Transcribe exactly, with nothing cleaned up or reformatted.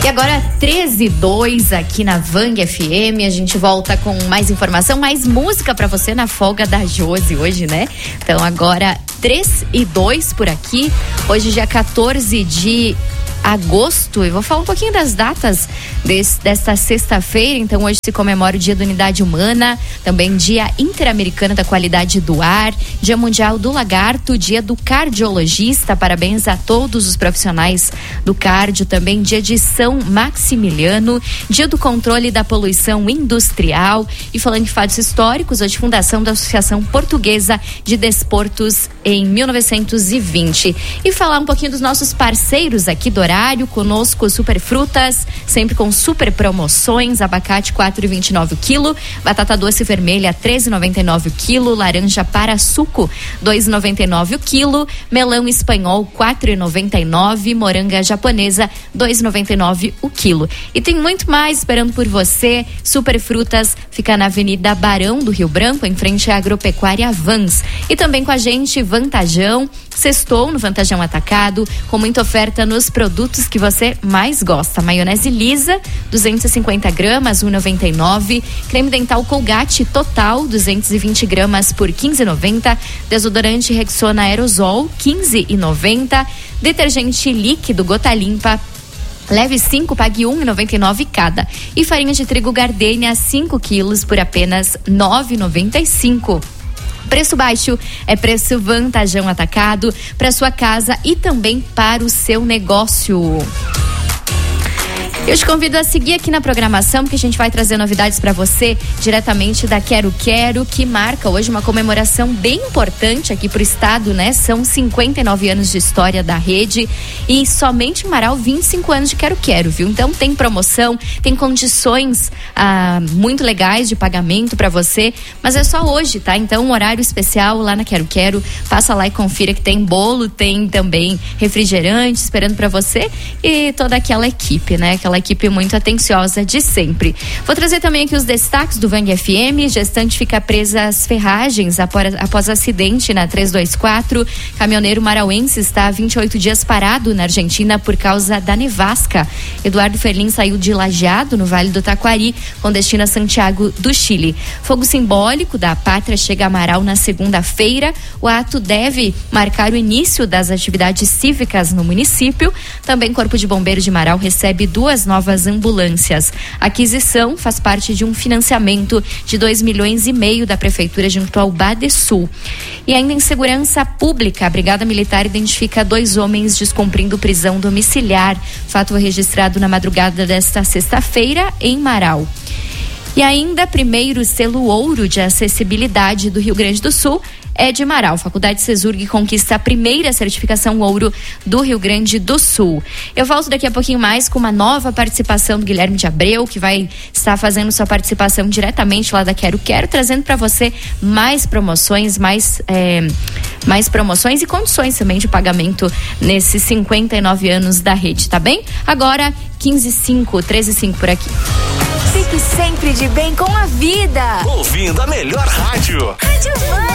E agora, treze e dois aqui na Vang F M. A gente volta com mais informação, mais música pra você na folga da Josi hoje, né? Então, agora, três e dois por aqui. Hoje, dia quatorze de agosto. Eu vou falar um pouquinho das datas desse, desta sexta-feira. Então, hoje se comemora o Dia da Unidade Humana, também Dia Interamericano da Qualidade do Ar, Dia Mundial do Lagarto, Dia do Cardiologista. Parabéns a todos os profissionais do cardio. Também Dia de São Maximiliano, Dia do Controle da Poluição Industrial. E falando de fatos históricos, hoje fundação da Associação Portuguesa de Desportos em mil novecentos e vinte. E falar um pouquinho dos nossos parceiros aqui do horário. Conosco, Super Frutas, sempre com super promoções. Abacate quatro reais e vinte e nove centavos o quilo, batata doce vermelha treze reais e noventa e nove centavos o quilo, laranja para suco dois reais e noventa e nove centavos o quilo, melão espanhol quatro reais e noventa e nove centavos, moranga japonesa dois reais e noventa e nove centavos o quilo. E tem muito mais esperando por você. Super Frutas fica na Avenida Barão do Rio Branco, em frente à Agropecuária Vans. E também com a gente Vantajão, sextou no Vantajão Atacado, com muita oferta nos produtos que você mais gosta. Maionese lisa, duzentos e cinquenta gramas, um real e noventa e nove centavos. Creme dental Colgate Total, duzentos e vinte gramas por quinze reais e noventa centavos. Desodorante Rexona Aerosol, quinze reais e noventa centavos. Detergente líquido Gota Limpa, leve cinco, pague um real e noventa e nove centavos cada. E farinha de trigo Gardenia, cinco quilos por apenas nove reais e noventa e cinco centavos. Preço baixo é preço Vantajão Atacado para sua casa e também para o seu negócio. Eu te convido a seguir aqui na programação, porque a gente vai trazer novidades para você diretamente da Quero Quero, que marca hoje uma comemoração bem importante aqui pro estado, né? São cinquenta e nove anos de história da rede e somente em Marau vinte e cinco anos de Quero Quero, viu? Então tem promoção, tem condições ah, muito legais de pagamento para você, mas é só hoje, tá? Então um horário especial lá na Quero Quero, passa lá e confira que tem bolo, tem também refrigerante esperando para você e toda aquela equipe, né? Aquela equipe muito atenciosa de sempre. Vou trazer também aqui os destaques do Vang F M. Gestante fica presa às ferragens após, após acidente na trezentos e vinte e quatro. Caminhoneiro marauense está há vinte e oito dias parado na Argentina por causa da nevasca. Eduardo Ferlin saiu de Lajeado, no Vale do Taquari, com destino a Santiago do Chile. Fogo simbólico da Pátria chega a Marau na segunda-feira. O ato deve marcar o início das atividades cívicas no município. Também Corpo de Bombeiros de Marau recebe duas novas ambulâncias. A aquisição faz parte de um financiamento de dois milhões e meio da Prefeitura junto ao Badesul. E ainda em segurança pública, a Brigada Militar identifica dois homens descumprindo prisão domiciliar. Fato registrado na madrugada desta sexta-feira em Marau. E ainda, primeiro selo ouro de acessibilidade do Rio Grande do Sul é de Marau. Faculdade Cesurg conquista a primeira certificação ouro do Rio Grande do Sul. Eu volto daqui a pouquinho mais com uma nova participação do Guilherme de Abreu, que vai estar fazendo sua participação diretamente lá da Quero Quero, trazendo para você mais promoções, mais, é, mais promoções e condições também de pagamento nesses cinquenta e nove anos da rede, tá bem? Agora, quinze e cinco, treze e cinco por aqui. Fique sempre de bem com a vida. Ouvindo a melhor rádio. Rádio Vang.